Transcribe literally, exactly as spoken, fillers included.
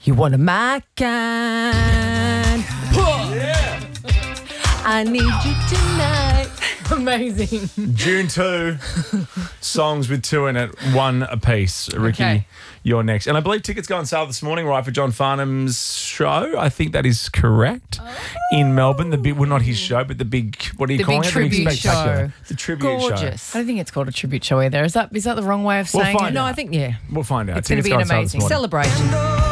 You want a my kind. Yeah. I need you tonight. Amazing. June two, songs with two in it, one apiece. Ricky, Okay. you're next. And I believe tickets go on sale this morning, right, for John Farnham's show. I think that is correct. Oh. In Melbourne, the big, well, not his show, but the big, what are you The calling big it? tribute spectacular. show. The tribute show. Gorgeous. I don't think it's called a tribute show either. Is that is that the wrong way of We'll saying find it? No, out. I think, yeah. We'll find out. It's going to Tickets be go an on sale this amazing morning. celebration.